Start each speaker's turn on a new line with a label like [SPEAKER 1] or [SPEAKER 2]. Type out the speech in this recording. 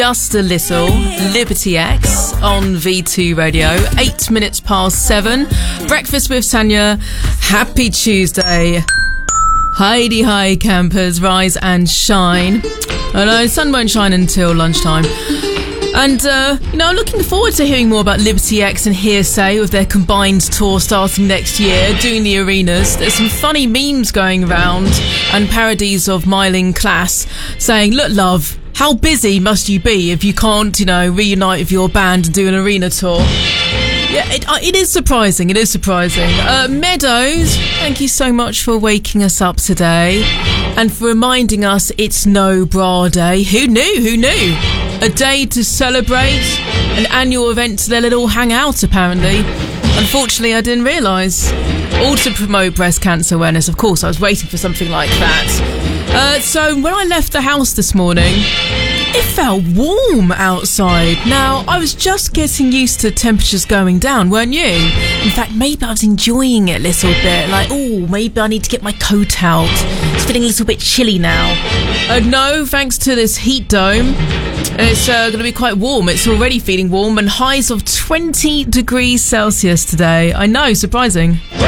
[SPEAKER 1] Just a Little, Liberty X on V2 Radio, 8 minutes past 7. Breakfast with Tanya. Happy Tuesday. Heidi hi campers, rise and shine. I know, sun won't shine until lunchtime. And, I'm looking forward to hearing more about Liberty X and Hearsay with their combined tour starting next year, doing the arenas. There's some funny memes going around and parodies of Myling Class saying, look, love, how busy must you be if you can't, reunite with your band and do an arena tour? Yeah, it is surprising. It is surprising. Meadows, thank you so much for waking us up today and for reminding us it's No Bra Day. Who knew? A day to celebrate, an annual event to let it all hang out, apparently. Unfortunately, I didn't realise. All to promote breast cancer awareness. Of course, I was waiting for something like that. So when I left the house this morning, it felt warm outside. Now, I was just getting used to temperatures going down, weren't you? In fact, maybe I was enjoying it a little bit. Like, maybe I need to get my coat out. It's feeling a little bit chilly now. No, thanks to this heat dome, it's going to be quite warm. It's already feeling warm and highs of 20 degrees Celsius today. I know, surprising.